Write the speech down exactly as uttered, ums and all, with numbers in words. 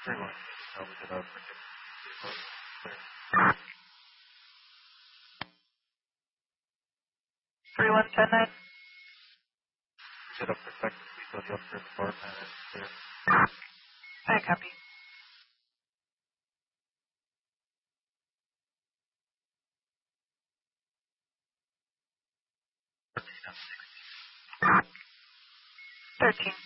three one. Over to the clear. three one ten nine. Set up effectively so the upper department is clear. I copy. thirteen.